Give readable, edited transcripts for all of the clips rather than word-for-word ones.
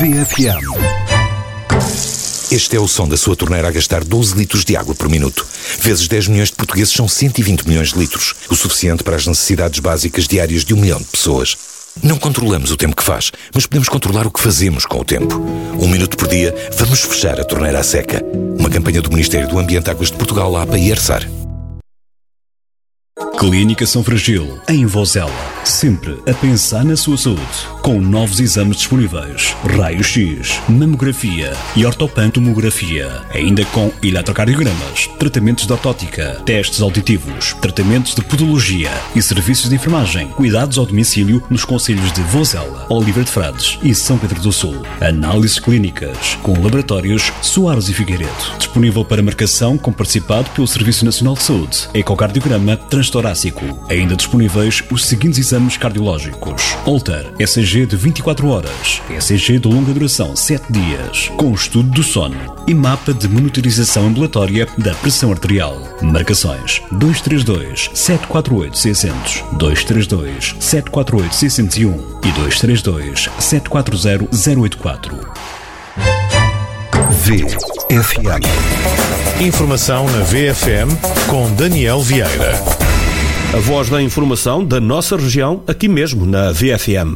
VFM. Este é o som da sua torneira a gastar 12 litros de água por minuto. Vezes 10 milhões de portugueses são 120 milhões de litros, o suficiente para as necessidades básicas diárias de 1 milhão de pessoas. Não controlamos o tempo que faz, mas podemos controlar o que fazemos com o tempo. 1 minuto por dia, vamos fechar a torneira à seca. Uma campanha do Ministério do Ambiente, Águas de Portugal, APA e ERSAR. Clínica São Fragil, em Vozela. Sempre a pensar na sua saúde. Com novos exames disponíveis. Raio-X, mamografia e ortopantomografia. Ainda com eletrocardiogramas, tratamentos de ortótica, testes auditivos, tratamentos de podologia e serviços de enfermagem. Cuidados ao domicílio nos concelhos de Vozela, Oliveira de Frades e São Pedro do Sul. Análises clínicas com laboratórios Soares e Figueiredo. Disponível para marcação com participado pelo Serviço Nacional de Saúde. Ecocardiograma transtorácico. Ainda disponíveis os seguintes exames cardiológicos: Holter, ECG de 24 horas, ECG de longa duração 7 dias, com estudo do sono e mapa de monitorização ambulatória da pressão arterial. Marcações 232-748-600, 232-748-601 e 232-740-084. VFM. Informação na VFM com Daniel Vieira. A voz da informação da nossa região, aqui mesmo na VFM.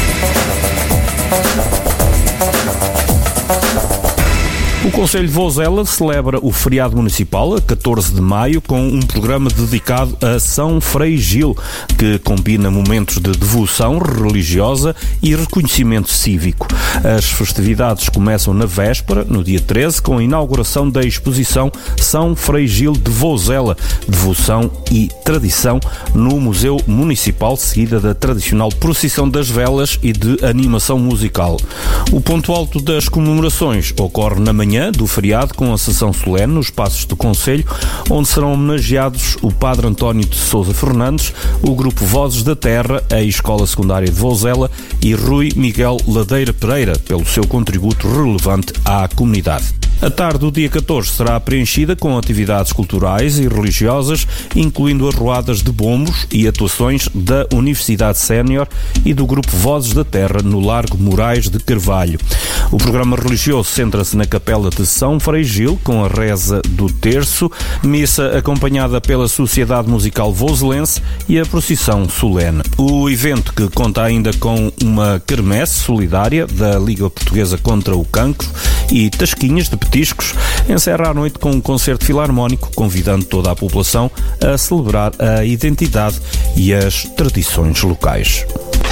O Concelho de Vozela celebra o feriado municipal, a 14 de maio, com um programa dedicado a São Fragil, que combina momentos de devoção religiosa e reconhecimento cívico. As festividades começam na véspera, no dia 13, com a inauguração da exposição São Fragil de Vozela, Devoção e Tradição, no Museu Municipal, seguida da tradicional procissão das velas e de animação musical. O ponto alto das comemorações ocorre na manhã do feriado, com a sessão solene nos Passos do Concelho, onde serão homenageados o Padre António de Sousa Fernandes, o Grupo Vozes da Terra, a Escola Secundária de Vozela e Rui Miguel Ladeira Pereira, pelo seu contributo relevante à comunidade. A tarde do dia 14 será preenchida com atividades culturais e religiosas, incluindo arruadas de bombos e atuações da Universidade Sénior e do Grupo Vozes da Terra no Largo Moraes de Carvalho. O programa religioso centra-se na Capela de São Fragil, com a reza do terço, missa acompanhada pela Sociedade Musical Vozelense e a procissão solene. O evento, que conta ainda com uma quermesse solidária da Liga Portuguesa contra o Cancro e tasquinhas de petiscos, encerra a noite com um concerto filarmónico, convidando toda a população a celebrar a identidade e as tradições locais.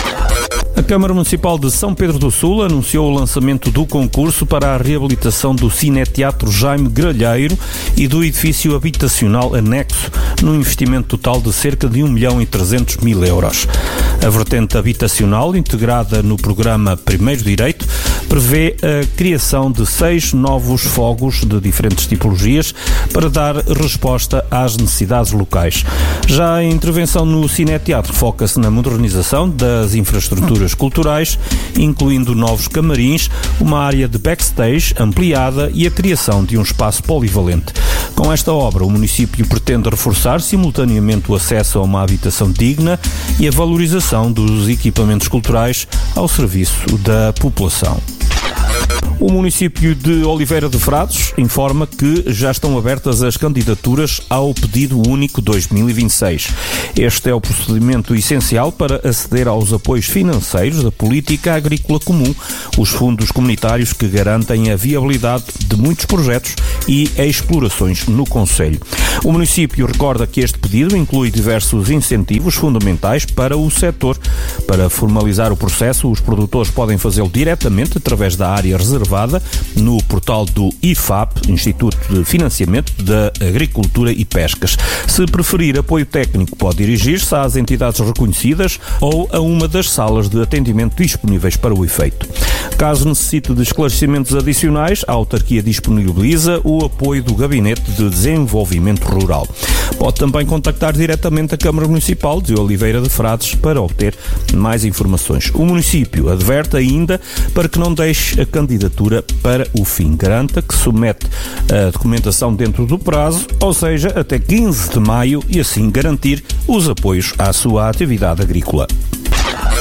A Câmara Municipal de São Pedro do Sul anunciou o lançamento do concurso para a reabilitação do Cineteatro Jaime Gralheiro e do edifício habitacional anexo, num investimento total de cerca de 1.300.000 euros. A vertente habitacional, integrada no programa Primeiro Direito, prevê a criação de 6 novos fogos de diferentes tipologias para dar resposta às necessidades locais. Já a intervenção no Cineteatro foca-se na modernização das infraestruturas culturais, incluindo novos camarins, uma área de backstage ampliada e a criação de um espaço polivalente. Com esta obra, o município pretende reforçar simultaneamente o acesso a uma habitação digna e a valorização dos equipamentos culturais ao serviço da população. O município de Oliveira de Frades informa que já estão abertas as candidaturas ao Pedido Único 2026. Este é o procedimento essencial para aceder aos apoios financeiros da Política Agrícola Comum, os fundos comunitários que garantem a viabilidade de muitos projetos e explorações no concelho. O município recorda que este pedido inclui diversos incentivos fundamentais para o setor. Para formalizar o processo, os produtores podem fazê-lo diretamente através da área reservada no portal do IFAP, Instituto de Financiamento da Agricultura e Pescas. Se preferir apoio técnico, pode dirigir-se às entidades reconhecidas ou a uma das salas de atendimento disponíveis para o efeito. Caso necessite de esclarecimentos adicionais, a autarquia disponibiliza o apoio do Gabinete de Desenvolvimento Rural. Pode também contactar diretamente a Câmara Municipal de Oliveira de Frades para obter mais informações. O município adverte ainda para que não deixe a candidatura para o fim. Garanta que submete a documentação dentro do prazo, ou seja, até 15 de maio, e assim garantir os apoios à sua atividade agrícola.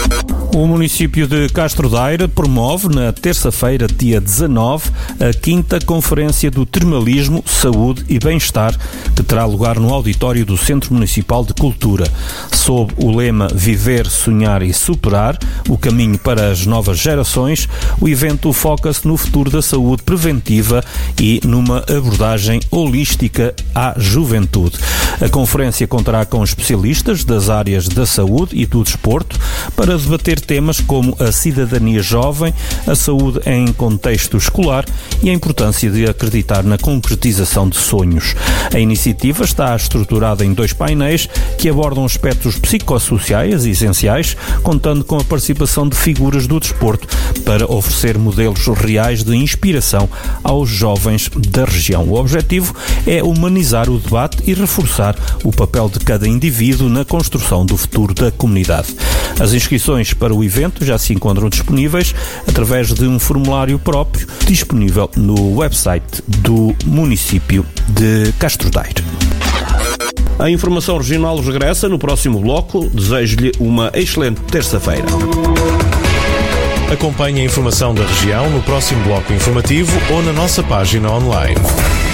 O município de Castro Daire promove na terça-feira, dia 19, a 5ª Conferência do Termalismo, Saúde e Bem-Estar, que terá lugar no auditório do Centro Municipal de Cultura. Sob o lema Viver, Sonhar e Superar, o caminho para as novas gerações, o evento foca-se no futuro da saúde preventiva e numa abordagem holística à juventude. A conferência contará com especialistas das áreas da saúde e do desporto para debater temas como a cidadania jovem, a saúde em contexto escolar e a importância de acreditar na concretização de sonhos. A iniciativa está estruturada em 2 painéis que abordam aspectos psicossociais essenciais, contando com a participação de figuras do desporto para oferecer modelos reais de inspiração aos jovens da região. O objetivo é humanizar o debate e reforçar o papel de cada indivíduo na construção do futuro da comunidade. As inscrições para o evento já se encontram disponíveis através de um formulário próprio disponível no website do município de Castro Daire. A informação regional regressa no próximo bloco. Desejo-lhe uma excelente terça-feira. Acompanhe a informação da região no próximo bloco informativo ou na nossa página online.